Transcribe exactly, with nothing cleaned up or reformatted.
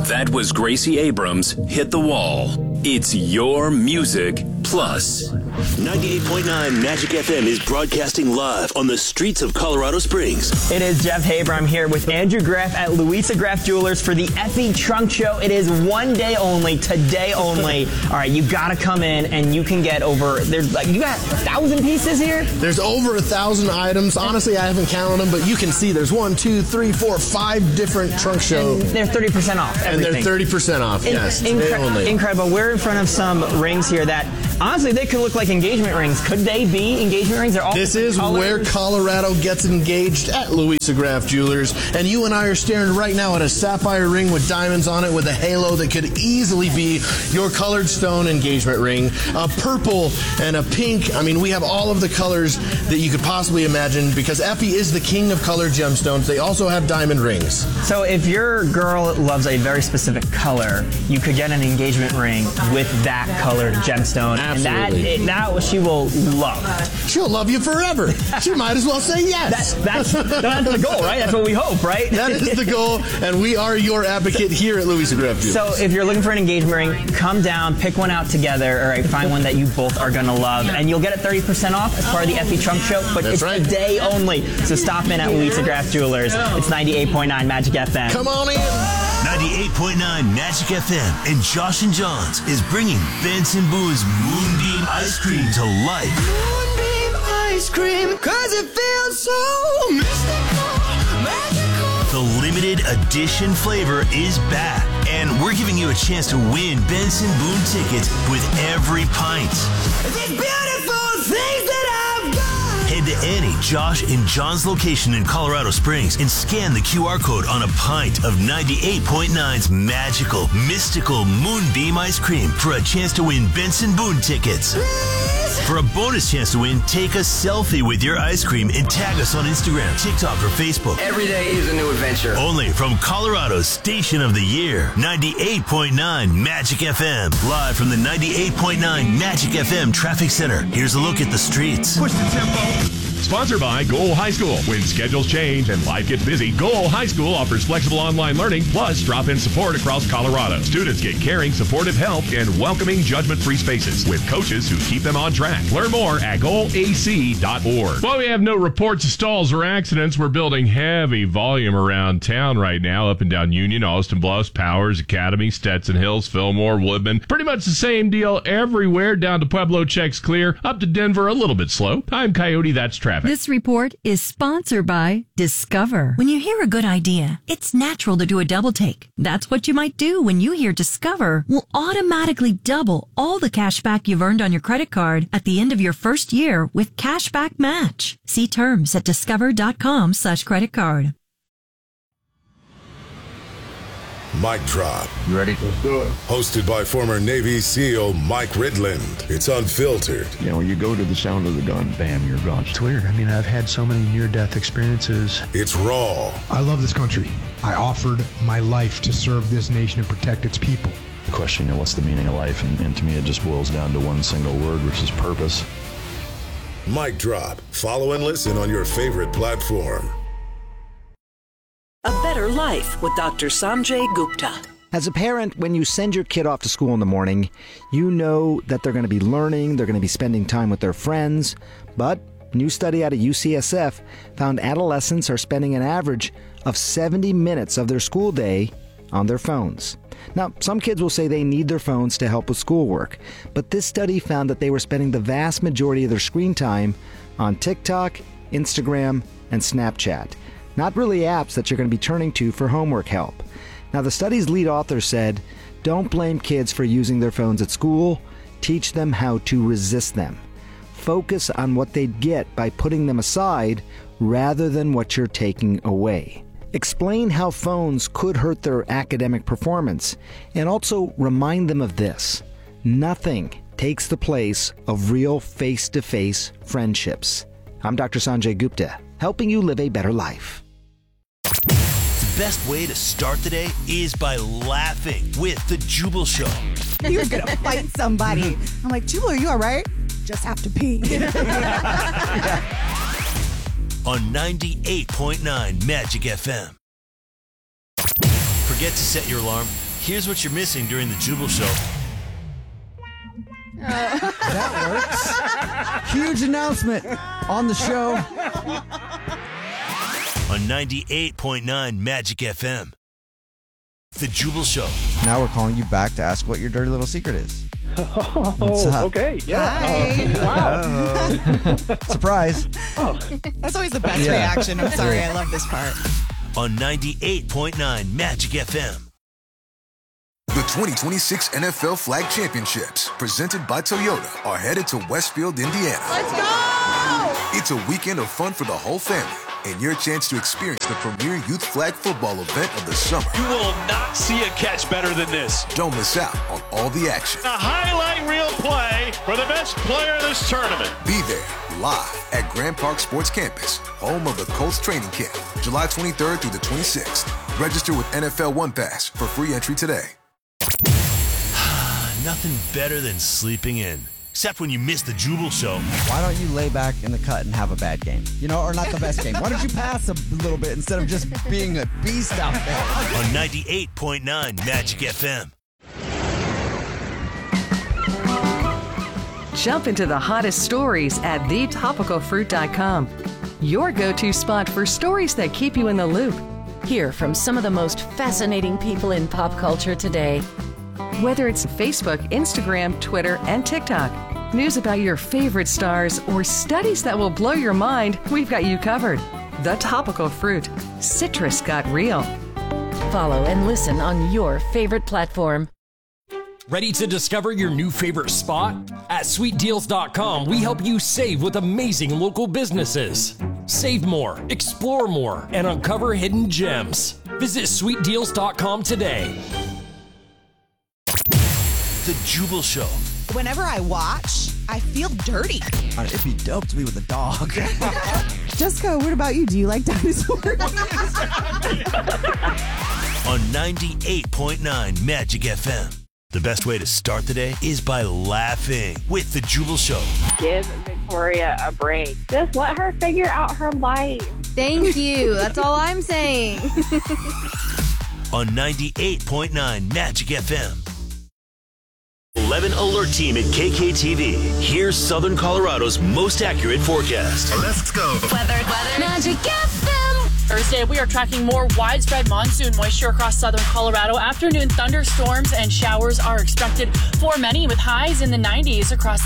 That was Gracie Abrams' Hit the Wall. It's your music plus. ninety-eight point nine Magic F M is broadcasting live on the streets of Colorado Springs. It is Jeff Haber. I'm here with Andrew Graff at Louisa Graff Jewelers for the Effie Trunk Show. It is one day only, today only. All right, you got to come in and you can get over, there's like, you got a thousand pieces here? There's over a thousand items. Honestly, I haven't counted them, but you can see there's one, two, three, four, five different trunk show. And they're thirty percent off everything. And they're thirty percent off, In- yes. incre- today only. Incredible. We're in front of some rings here that, honestly, they could look like engagement rings. Could they be engagement rings? They're all This is colors. where Colorado gets engaged, at Louisa Graff Jewelers. And you and I are staring right now at a sapphire ring with diamonds on it with a halo that could easily be your colored stone engagement ring. A purple and a pink. I mean, we have all of the colors that you could possibly imagine because Effie is the king of colored gemstones. They also have diamond rings. So if your girl loves a very specific color, you could get an engagement ring with that colored gemstone. Absolutely. And that, it, that she will love. She'll love you forever. She might as well say yes. That, that's, that's the goal, right? That's what we hope, right? That is the goal, and we are your advocate here at Louisa Graff Jewelers. So if you're looking for an engagement ring, come down, pick one out together, or right, find one that you both are going to love, and you'll get it thirty percent off as part of the Effie Trunk Show, but That's it's right. today only. So stop in at Louisa Graff Jewelers. It's ninety-eight point nine Magic F M. Come on in. ninety-eight point nine Magic F M and Josh and Johns is bringing Benson Boone's Moonbeam Ice Cream to life. Moonbeam ice cream, cause it feels so mystical, magical. The limited edition flavor is back, and we're giving you a chance to win Benson Boone tickets with every pint. These beautiful things that I've got. Head to any Josh and John's location in Colorado Springs and scan the Q R code on a pint of ninety-eight point nine's magical, mystical Moonbeam ice cream for a chance to win Benson Boone tickets. For a bonus chance to win, take a selfie with your ice cream and tag us on Instagram, TikTok, or Facebook. Every day is a new adventure. Only from Colorado's Station of the Year, ninety-eight point nine Magic F M. Live from the ninety-eight point nine Magic F M Traffic Center. Here's a look at the streets. Push the tempo. Sponsored by Goal High School. When schedules change and life gets busy, Goal High School offers flexible online learning plus drop-in support across Colorado. Students get caring, supportive help and welcoming, judgment-free spaces with coaches who keep them on track. Learn more at goal a c dot org. Well, we have no reports of stalls or accidents. We're building heavy volume around town right now, up and down Union, Austin Bluffs, Powers, Academy, Stetson Hills, Fillmore, Woodman. Pretty much the same deal everywhere. Down to Pueblo, checks clear. Up to Denver, a little bit slow. I'm Coyote, that's traffic. This report is sponsored by Discover. When you hear a good idea, it's natural to do a double take. That's what you might do when you hear Discover will automatically double all the cash back you've earned on your credit card at the end of your first year with Cashback Match. See terms at discover.com slash credit card. Mic Drop. You ready? Let's do it. Hosted by former Navy SEAL Mike Ridland. It's unfiltered. You know, you go to the sound of the gun, bam, you're gone. It's weird. I mean, I've had so many near-death experiences. It's raw. I love this country. I offered my life to serve this nation and protect its people. The question, you know, what's the meaning of life? And, and to me, it just boils down to one single word, which is purpose. Mic Drop. Follow and listen on your favorite platform. A Better Life with Doctor Sanjay Gupta. As a parent, when you send your kid off to school in the morning, you know that they're going to be learning, they're going to be spending time with their friends. But a new study out of U C S F found adolescents are spending an average of seventy minutes of their school day on their phones. Now, some kids will say they need their phones to help with schoolwork, but this study found that they were spending the vast majority of their screen time on TikTok, Instagram, and Snapchat. Not really apps that you're going to be turning to for homework help. Now, the study's lead author said, don't blame kids for using their phones at school. Teach them how to resist them. Focus on what they'd get by putting them aside rather than what you're taking away. Explain how phones could hurt their academic performance, and also remind them of this. Nothing takes the place of real face-to-face friendships. I'm Doctor Sanjay Gupta, helping you live a better life. The best way to start the day is by laughing with The Jubal Show. You're going to fight somebody. I'm like, Jubal, are you all right? Just have to pee. On ninety-eight point nine Magic F M. Forget to set your alarm? Here's what you're missing during the Jubal Show. That works. Huge announcement on the show. On ninety-eight point nine Magic F M. The Jubal Show. Now we're calling you back to ask what your dirty little secret is. Oh, okay. Yeah. Hi. Oh, wow. Surprise. Oh. That's always the best Yeah. reaction. I'm sorry. I love this part. On ninety-eight point nine Magic F M. The twenty twenty-six N F L Flag Championships, presented by Toyota, are headed to Westfield, Indiana. Let's go! It's a weekend of fun for the whole family, and your chance to experience the premier youth flag football event of the summer. You will not see a catch better than this. Don't miss out on all the action. A highlight reel play for the best player in this tournament. Be there, live at Grand Park Sports Campus, home of the Colts training camp, July twenty-third through the twenty-sixth. Register with N F L One Pass for free entry today. Nothing better than sleeping in. Except when you miss the Jubal Show. Why don't you lay back in the cut and have a bad game? You know, or not the best game. Why don't you pass a little bit instead of just being a beast out there? On ninety-eight point nine Magic F M. Jump into the hottest stories at the topical fruit dot com. Your go-to spot for stories that keep you in the loop. Hear from some of the most fascinating people in pop culture today. Whether it's Facebook, Instagram, Twitter, and TikTok, news about your favorite stars, or studies that will blow your mind, we've got you covered. The Topical Fruit. Citrus got real. Follow and listen on your favorite platform. Ready to discover your new favorite spot? At sweet deals dot com, we help you save with amazing local businesses. Save more, explore more, and uncover hidden gems. Visit sweet deals dot com today. The Jubal Show. Whenever I watch, I feel dirty. It'd be dope to be with a dog. Jessica, what about you? Do you like dinosaurs? On ninety-eight point nine Magic F M. The best way to start the day is by laughing with the Jubal Show. Give Victoria a break. Just let her figure out her life. Thank you. That's all I'm saying. On ninety-eight point nine Magic F M. eleven Alert Team at K K T V. Here's Southern Colorado's most accurate forecast. Let's go. Weather, weather. Magic F M. Thursday, we are tracking more widespread monsoon moisture across southern Colorado. Afternoon thunderstorms and showers are expected for many, with highs in the nineties across